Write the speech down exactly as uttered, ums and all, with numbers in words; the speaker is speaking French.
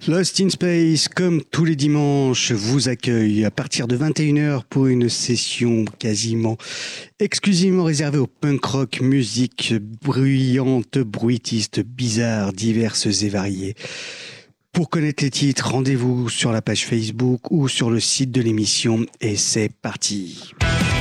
Lost in Space, comme tous les dimanches, vous accueille à partir de vingt et une heures pour une session quasiment exclusivement réservée au punk rock, musique bruyante, bruitiste, bizarre, diverses et variées. Pour connaître les titres, rendez-vous sur la page Facebook ou sur le site de l'émission et c'est parti.